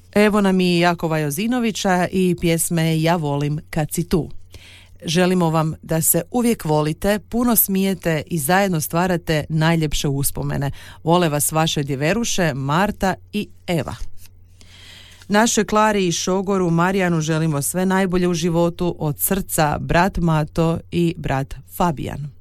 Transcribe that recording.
Evo nam i Jakova Jozinovića i pjesme Ja volim kad si tu. Želimo vam da se uvijek volite, puno smijete i zajedno stvarate najljepše uspomene. Vole vas vaše djeveruše Marta i Eva. Našoj Klari i šogoru Marijanu želimo sve najbolje u životu, od srca brat Mato i brat Fabijan.